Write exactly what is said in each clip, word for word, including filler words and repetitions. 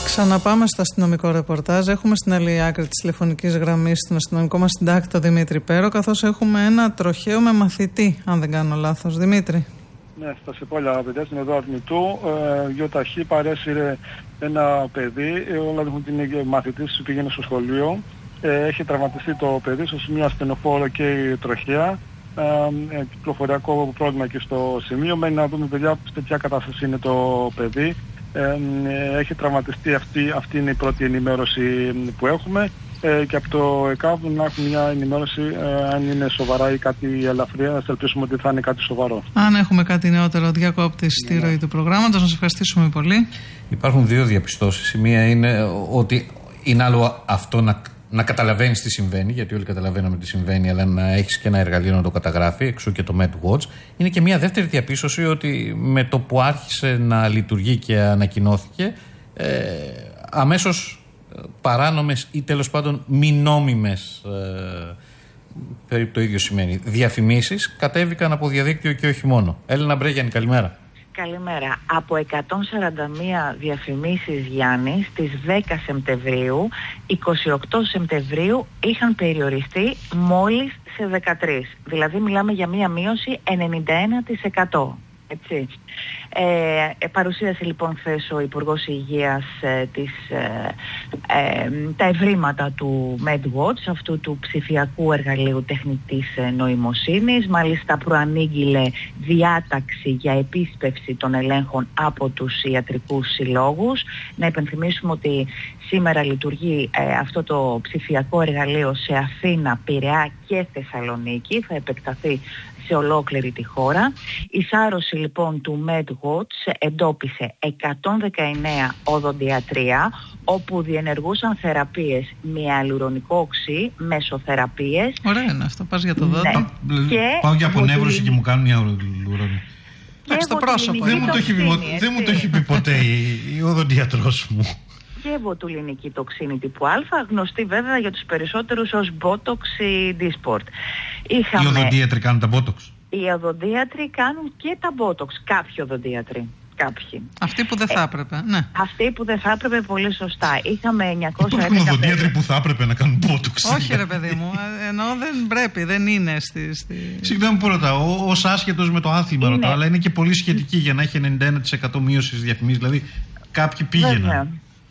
Ξαναπάμε στο αστυνομικό ρεπορτάζ. Έχουμε στην άλλη άκρη της τηλεφωνικής γραμμής τον αστυνομικό μας συντάκτη, τον Δημήτρη Πέρο, καθώς έχουμε ένα τροχαίο με μαθητή, αν δεν κάνω λάθος. Δημήτρη. Ναι, στα Σεπόλια, αγαπητές, είναι εδώ αρνητού. Ε, Γιοταχή παρέσυρε ένα παιδί, ε, όλα δείχνουν την μαθητής που πήγαινε στο σχολείο. Ε, έχει τραυματιστεί το παιδί, στο σημείο ασθενοφόρο και η τροχαία. Ε, ε, κυκλοφοριακό πρόβλημα και στο σημείο. Μένει να δούμε, παιδιά, σε ποια κατάσταση είναι το παιδί. Ε, ε, έχει τραυματιστεί, αυτή, αυτή είναι η πρώτη ενημέρωση που έχουμε. Ε, και από το ΕΚΑΒ να έχουμε μια ενημέρωση ε, αν είναι σοβαρά ή κάτι ελαφριά. Να ελπίσουμε ότι θα είναι κάτι σοβαρό. Αν έχουμε κάτι νεότερο, διακόπτης στη ροή του προγράμματος. Να σας ευχαριστήσουμε πολύ. Υπάρχουν δύο διαπιστώσεις. Η μία είναι ότι είναι άλλο αυτό να, να καταλαβαίνεις τι συμβαίνει, γιατί όλοι καταλαβαίνουμε τι συμβαίνει, αλλά να έχεις και ένα εργαλείο να το καταγράφει, εξού και το MedWatch. Είναι και μια δεύτερη διαπίστωση ότι με το που άρχισε να λειτουργεί και ανακοινώθηκε, ε, αμέσως παράνομες ή τέλος πάντων μη νόμιμες, ε, περίπου το ίδιο σημαίνει, διαφημίσεις κατέβηκαν από διαδίκτυο και όχι μόνο. Έλενα Μπρέγιανη, καλημέρα. Καλημέρα. Από εκατόν σαράντα μία διαφημίσεις, Γιάννη, στις δέκα Σεπτεμβρίου, είκοσι οκτώ Σεπτεμβρίου είχαν περιοριστεί μόλις σε δεκατρείς. Δηλαδή μιλάμε για μία μείωση ενενήντα ένα τοις εκατό. Έτσι. Ε, παρουσίασε λοιπόν χθες ο Υπουργός Υγείας ε, της, ε, ε, τα ευρήματα του MedWatch, αυτού του ψηφιακού εργαλείου τεχνητής ε, νοημοσύνης. Μάλιστα προανήγγειλε διάταξη για επίσπευση των ελέγχων από τους ιατρικούς συλλόγους. Να υπενθυμίσουμε ότι σήμερα λειτουργεί ε, αυτό το ψηφιακό εργαλείο σε Αθήνα, Πειραιά και Θεσσαλονίκη. Θα επεκταθεί σε ολόκληρη τη χώρα. Η σάρωση λοιπόν του MedWatch εντόπισε εκατόν δεκαεννέα οδοντιατρία όπου διενεργούσαν θεραπείες με ιαλουρονικό οξύ, μεσοθεραπείες. Ωραία είναι αυτό, πας για το δόντι. Ναι. Και πάω για απονεύρωση και μου κάνουν ιαλουρονικό. Εντάξει, το πρόσωπο. Δεν μου το έχει πει, δεν μου το έχει πει ποτέ η, η οδοντιατρός μου. Και βοτουλινική τοξίνη τύπου Α, γνωστή βέβαια για τους περισσότερους ως Botox ή Dysport. Είχαμε... Οι οδοντίατροι κάνουν τα Botox. Οι οδοντίατροι κάνουν και τα Botox. Κάποιοι οδοντίατροι. Κάποιοι. Αυτοί που δεν θα έπρεπε, ναι. Αυτοί που δεν θα έπρεπε, πολύ σωστά. Είχαμε εννιακόσια έντεκα. Υπάρχουν οδοντίατροι που θα έπρεπε να κάνουν Botox. Όχι ρε παιδί μου, ενώ δεν πρέπει, δεν είναι στη... στη... Συγγνώμη που ρωτάω, ως άσχετος με το άθλημα είναι... ρωτάω, αλλά είναι και πολύ σχετική για να έχει ενενήντα ένα τοις εκατό μείωση στις διαφημίσεις. Δηλαδή κάποιοι πήγαιναν. Βέβαια.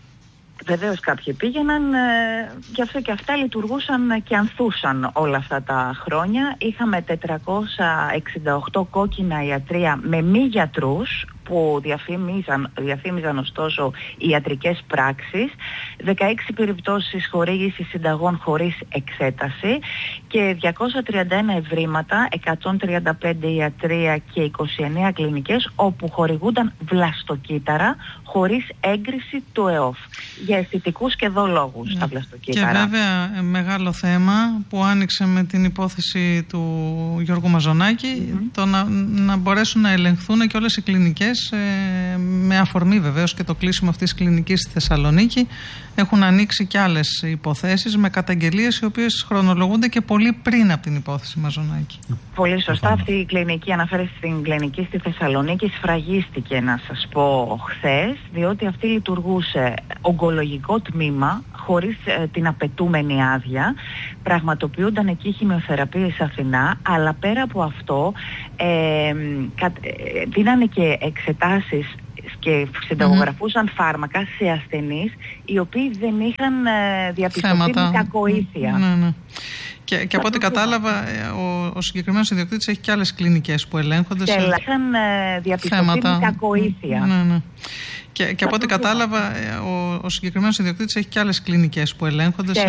Βεβαίως κάποιοι πήγαιναν, ε, γι' αυτό και αυτά λειτουργούσαν και ανθούσαν όλα αυτά τα χρόνια. Είχαμε τετρακόσια εξήντα οκτώ κόκκινα ιατρεία με μη γιατρούς που διαφήμιζαν, διαφήμιζαν ωστόσο ιατρικές πράξεις, δεκαέξι περιπτώσεις χορήγησης συνταγών χωρίς εξέταση και διακόσια τριάντα ένα ευρήματα, εκατόν τριάντα πέντε ιατρεία και είκοσι εννέα κλινικές όπου χορηγούνταν βλαστοκύτταρα χωρίς έγκριση του ΕΟΦ για αισθητικούς και εδώ λόγους τα βλαστοκύτταρα. Και βέβαια μεγάλο θέμα που άνοιξε με την υπόθεση του Γιώργου Μαζονάκη, mm-hmm. το να, να μπορέσουν να ελεγχθούν και όλες οι κλινικές, ε, με αφορμή βεβαίως και το κλείσιμο αυτής της κλινικής στη Θεσσαλονίκη. Έχουν ανοίξει και άλλες υποθέσεις με καταγγελίες οι οποίες χρονολογούνται και πολύ πριν από την υπόθεση Μαζονάκη. Πολύ σωστά. Αυτή η κλινική, αναφέρεται στην κλινική στη Θεσσαλονίκη, σφραγίστηκε να σας πω χθες, διότι αυτή λειτουργούσε ογκολογικό τμήμα χωρίς ε, την απαιτούμενη άδεια. Πραγματοποιούνταν εκεί χημειοθεραπείες Αθηνά, αλλά πέρα από αυτό ε, κα, ε, δίνανε και εξετάσεις και συνταγογραφούσαν mm-hmm. φάρμακα σε ασθενείς οι οποίοι δεν είχαν ε, διαπιστωθεί με κακοήθεια. Ναι, ναι. Και, και από ό,τι κατάλαβα, ο, ο συγκεκριμένος ιδιοκτήτης έχει και άλλες κλινικές που ελέγχονται και σε είχαν ε, διαπιστωθεί με κακοήθεια. Ναι, ναι. Και, και από ό,τι κατάλαβα, ο, ο συγκεκριμένος ιδιοκτήτης έχει και άλλες κλινικές που ελέγχονται σε